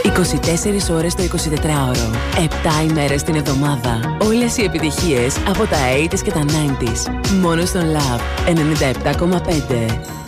24 ώρες το 24ωρο. 7 ημέρες την εβδομάδα. Όλες οι επιτυχίες από τα 80s και τα 90s. Μόνο στον Love 97,5.